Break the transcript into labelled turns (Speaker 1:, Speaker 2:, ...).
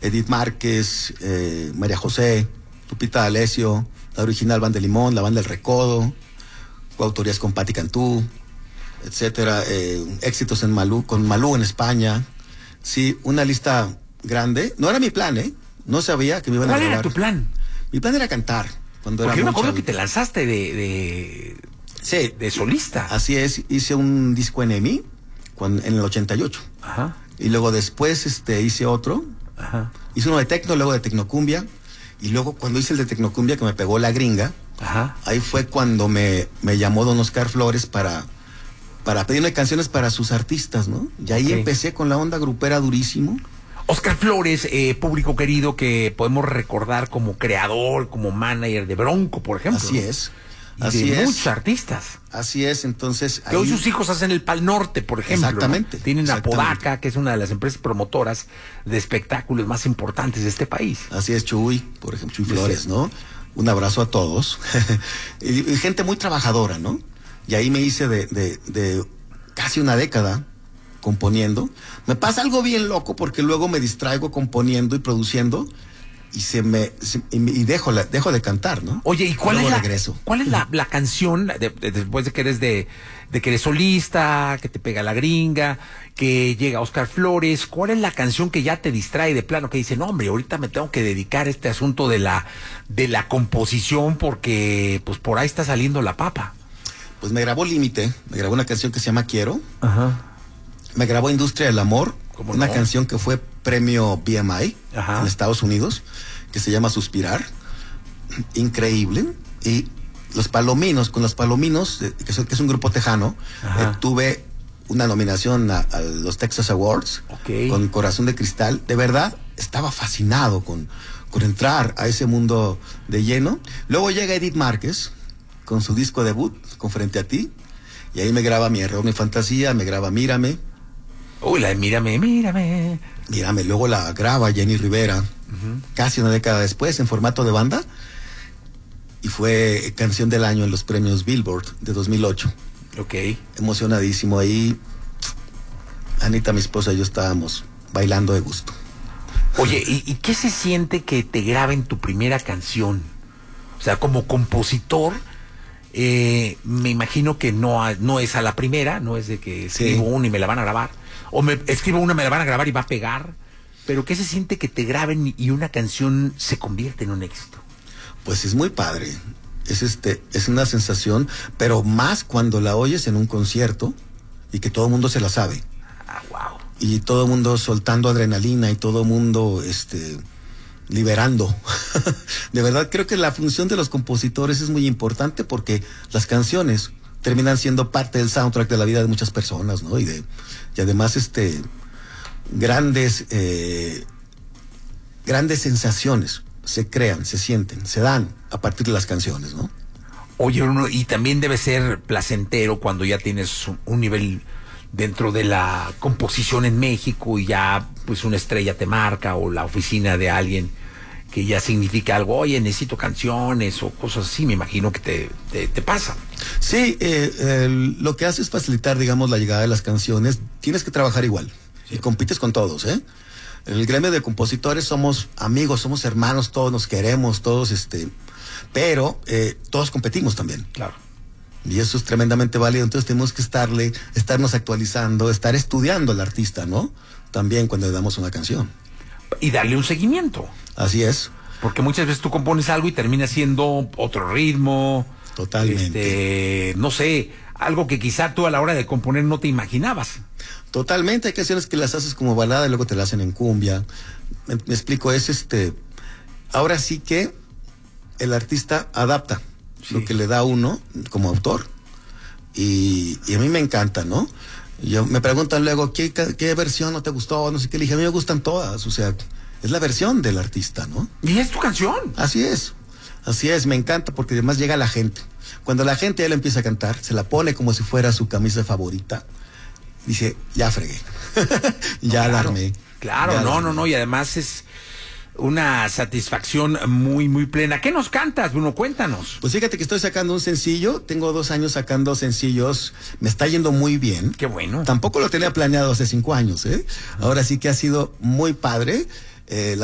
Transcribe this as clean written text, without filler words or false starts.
Speaker 1: Edith Márquez, María José, Lupita D'Alessio, la original Banda de Limón, la Banda del Recodo, coautorías con Patti Cantú, etcétera, éxitos con Malú en España. Sí, una lista grande. No era mi plan, no sabía que me iban a grabar.
Speaker 2: ¿Cuál era tu plan?
Speaker 1: Mi plan era cantar. Porque
Speaker 2: yo me acuerdo que te lanzaste de solista.
Speaker 1: Así es, hice un disco en EMI en el 88.
Speaker 2: Ajá.
Speaker 1: Y luego después hice otro.
Speaker 2: Ajá.
Speaker 1: Hice uno de tecno, luego de tecnocumbia. Y luego cuando hice el de tecnocumbia, que me pegó la gringa,
Speaker 2: ajá,
Speaker 1: ahí fue cuando me llamó don Oscar Flores para pedirme canciones para sus artistas, ¿no? Y ahí empecé con la onda grupera durísimo.
Speaker 2: Oscar Flores, público querido, que podemos recordar como creador, como manager de Bronco, por ejemplo.
Speaker 1: Así es.
Speaker 2: Y de muchos artistas.
Speaker 1: Así es, entonces...
Speaker 2: Que hoy sus hijos hacen el Pal Norte, por ejemplo.
Speaker 1: Exactamente.
Speaker 2: ¿No? Tienen a Podaca, que es una de las empresas promotoras de espectáculos más importantes de este país.
Speaker 1: Así es, Chuy, por ejemplo, Chuy Flores, ¿no? Un abrazo a todos. y gente muy trabajadora, ¿no? Y ahí me hice de casi una década componiendo. Me pasa algo bien loco porque luego me distraigo componiendo y produciendo y dejo de cantar, ¿no?
Speaker 2: Oye, ¿y cuál es la canción después de que eres de que eres solista, que te pega la gringa, que llega Oscar Flores? ¿Cuál es la canción que ya te distrae de plano, que dice, no, hombre, ahorita me tengo que dedicar a este asunto de la composición porque pues por ahí está saliendo la papa?
Speaker 1: Pues me grabó Límite, me grabó una canción que se llama Quiero.
Speaker 2: Ajá.
Speaker 1: Me grabó Industria del Amor, una canción que fue premio BMI en Estados Unidos, que se llama Suspirar. Increíble. Y con los Palominos, que es un grupo tejano, tuve una nominación a los Texas Awards con Corazón de Cristal. De verdad, estaba fascinado con entrar a ese mundo de lleno. Luego llega Edith Márquez con su disco debut, con Frente a Ti, y ahí me graba Mi Error, Mi Fantasía, me graba Mírame.
Speaker 2: Uy, la de Mírame.
Speaker 1: Luego la graba Jenny Rivera, casi una década después, en formato de banda, y fue canción del año en los premios Billboard de 2008. Emocionadísimo ahí. Anita, mi esposa, y yo estábamos bailando de gusto.
Speaker 2: Oye, ¿y qué se siente que te graben tu primera canción? O sea, como compositor, me imagino que no es a la primera, no es de que escribo una y me la van a grabar, o me escribo una, me la van a grabar y va a pegar. Pero ¿qué se siente que te graben y una canción se convierte en un éxito?
Speaker 1: Pues es muy padre, es una sensación, pero más cuando la oyes en un concierto y que todo el mundo se la sabe.
Speaker 2: Wow.
Speaker 1: Y todo el mundo soltando adrenalina y todo el mundo liberando. De verdad creo que la función de los compositores es muy importante porque las canciones terminan siendo parte del soundtrack de la vida de muchas personas, ¿no? Y además grandes sensaciones se crean, se sienten, se dan a partir de las canciones, ¿no?
Speaker 2: Oye, Bruno, y también debe ser placentero cuando ya tienes un nivel dentro de la composición en México y ya pues una estrella te marca, o la oficina de alguien que ya significa algo, oye, necesito canciones o cosas así, me imagino que te pasa.
Speaker 1: Sí, lo que hace es facilitar, digamos, la llegada de las canciones. Tienes que trabajar igual y compites con todos, El gremio de compositores somos amigos, somos hermanos, todos nos queremos, todos pero todos competimos también.
Speaker 2: Claro.
Speaker 1: Y eso es tremendamente válido, entonces tenemos que estarnos actualizando, estar estudiando al artista, ¿no? También cuando le damos una canción.
Speaker 2: Y darle un seguimiento.
Speaker 1: Así es.
Speaker 2: Porque muchas veces tú compones algo y termina siendo otro ritmo.
Speaker 1: Totalmente.
Speaker 2: No sé, algo que quizá tú a la hora de componer no te imaginabas.
Speaker 1: Totalmente, hay canciones que las haces como balada y luego te las hacen en cumbia. Me explico, ahora sí que el artista adapta lo que le da a uno como autor. Y a mí me encanta, ¿no? Me preguntan luego, ¿qué versión no te gustó? No sé qué, le dije, a mí me gustan todas, o sea, es la versión del artista, ¿no?
Speaker 2: Y es tu canción.
Speaker 1: Así es, me encanta porque además llega la gente. Cuando la gente ya la empieza a cantar, se la pone como si fuera su camisa favorita, dice, ya fregué, ya la armé.
Speaker 2: Claro, no, y además es una satisfacción muy, muy plena. ¿Qué nos cantas, Bruno? Cuéntanos.
Speaker 1: Pues fíjate que estoy sacando un sencillo, tengo 2 años sacando sencillos, me está yendo muy bien.
Speaker 2: Qué bueno.
Speaker 1: Tampoco lo tenía planeado hace 5 años, Ahora sí que ha sido muy padre.